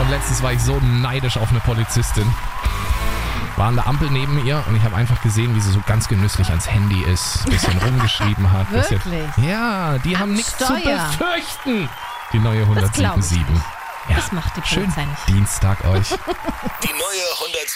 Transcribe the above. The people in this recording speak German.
Und letztens war ich so neidisch auf eine Polizistin. War an der Ampel neben ihr und ich habe einfach gesehen, wie sie so ganz genüsslich ans Handy ist, ein bisschen rumgeschrieben hat. Wirklich? Ja, die haben nichts zu Steuer. befürchten. Die neue Das glaub ich 177. nicht. Ja, Das macht die schön Polizei nicht. Dienstag euch. Die neue 100